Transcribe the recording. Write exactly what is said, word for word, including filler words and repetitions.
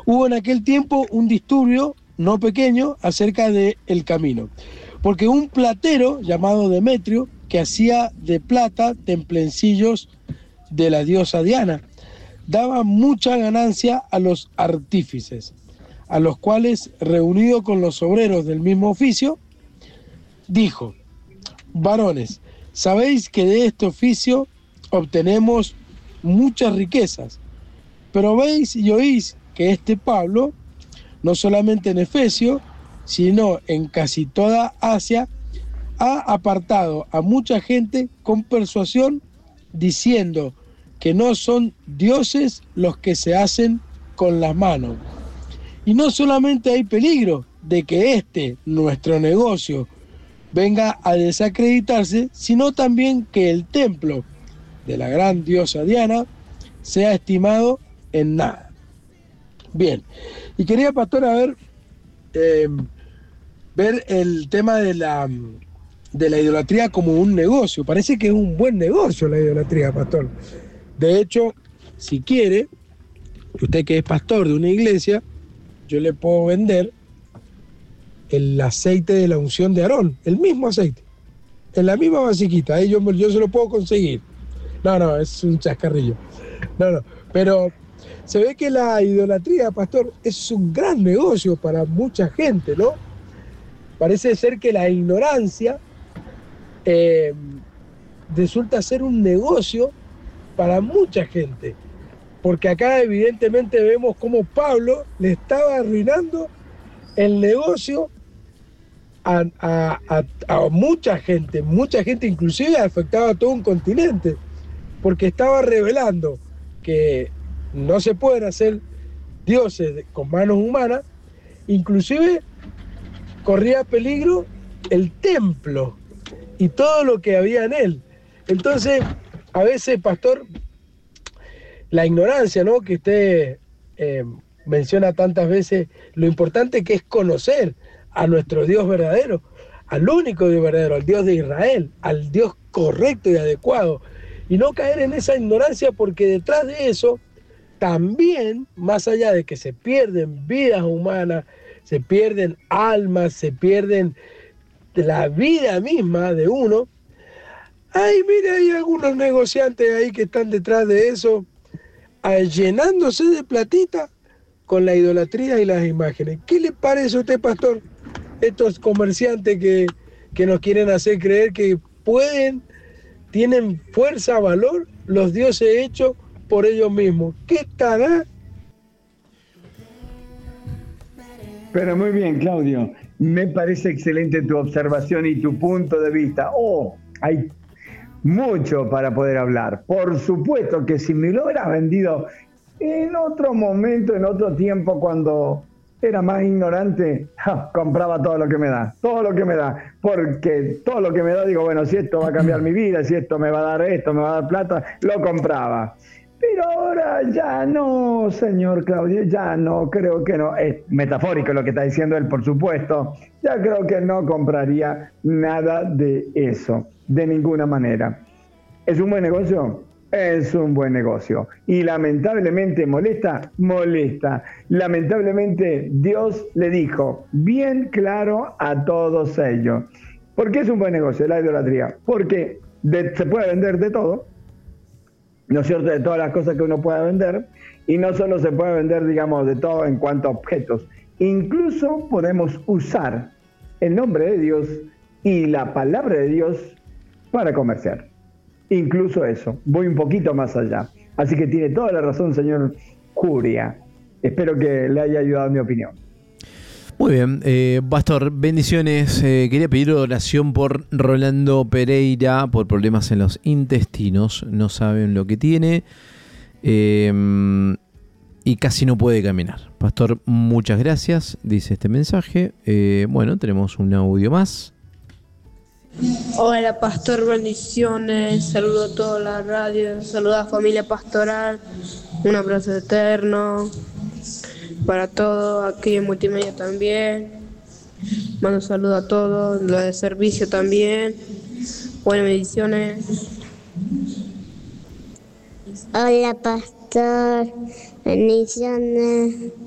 Hubo en aquel tiempo un disturbio no pequeño acerca del camino, porque un platero llamado Demetrio, que hacía de plata templencillos de la diosa Diana, daba mucha ganancia a los artífices, a los cuales, reunido con los obreros del mismo oficio, dijo: varones, sabéis que de este oficio obtenemos muchas riquezas, pero veis y oís que este Pablo, no solamente en Efesio, sino en casi toda Asia, ha apartado a mucha gente con persuasión, diciendo que no son dioses los que se hacen con las manos. Y no solamente hay peligro de que este, nuestro negocio, venga a desacreditarse, sino también que el templo de la gran diosa Diana sea estimado en nada. Bien, y quería, pastor, a ver, eh, ver el tema de la, de la idolatría como un negocio. Parece que es un buen negocio la idolatría, pastor. De hecho, si quiere, usted que es pastor de una iglesia, yo le puedo vender el aceite de la unción de Aarón, el mismo aceite, en la misma vasiquita, ahí yo, yo se lo puedo conseguir. No, no, es un chascarrillo. No, no, pero se ve que la idolatría, pastor, es un gran negocio para mucha gente, ¿no? Parece ser que la ignorancia eh, resulta ser un negocio para mucha gente, porque acá evidentemente vemos cómo Pablo le estaba arruinando el negocio a, a, a, a mucha gente, mucha gente, inclusive afectaba a todo un continente, porque estaba revelando que no se pueden hacer dioses con manos humanas, inclusive corría peligro el templo y todo lo que había en él. Entonces, a veces, pastor, la ignorancia, ¿no?, que usted eh, menciona tantas veces, lo importante que es conocer a nuestro Dios verdadero, al único Dios verdadero, al Dios de Israel, al Dios correcto y adecuado, y no caer en esa ignorancia, porque detrás de eso también, más allá de que se pierden vidas humanas, se pierden almas, se pierden la vida misma de uno. Ay, mira, hay algunos negociantes ahí que están detrás de eso, llenándose de platita con la idolatría y las imágenes. ¿Qué le parece a usted, pastor, estos comerciantes que, que nos quieren hacer creer que pueden, tienen fuerza, valor, los dioses hechos por ellos mismos? ¿Qué estará? Pero muy bien, Claudio. Me parece excelente tu observación y tu punto de vista. Oh, hay mucho para poder hablar. Por supuesto que si me lo hubieras vendido en otro momento, en otro tiempo, cuando era más ignorante, ja, compraba todo lo que me da, todo lo que me da, porque todo lo que me da, digo, bueno, si esto va a cambiar mi vida, si esto me va a dar esto, me va a dar plata, lo compraba. Pero ahora ya no, señor Claudio, ya no, creo que no. Es metafórico lo que está diciendo él, por supuesto. Ya creo que no compraría nada de eso, de ninguna manera. ¿Es un buen negocio? Es un buen negocio. Y lamentablemente molesta, molesta. Lamentablemente Dios le dijo bien claro a todos ellos. ¿Por qué es un buen negocio la idolatría? Porque de, se puede vender de todo, ¿no es cierto?, de todas las cosas que uno pueda vender, y no solo se puede vender, digamos, de todo en cuanto a objetos, incluso podemos usar el nombre de Dios y la palabra de Dios para comerciar, incluso eso, voy un poquito más allá, así que tiene toda la razón, señor Curia, espero que le haya ayudado mi opinión. Muy bien, eh, pastor, bendiciones. Eh, quería pedir oración por Rolando Pereira por problemas en los intestinos. No saben lo que tiene eh, y casi no puede caminar. Pastor, muchas gracias, dice este mensaje. Eh, bueno, tenemos un audio más. Hola, pastor, bendiciones. Saludo a toda la radio, saludo a familia pastoral. Un abrazo eterno para todo, aquí en Multimedia también. Mando saludo a todos, lo de servicio también. Buenas bendiciones. Hola, pastor, bendiciones.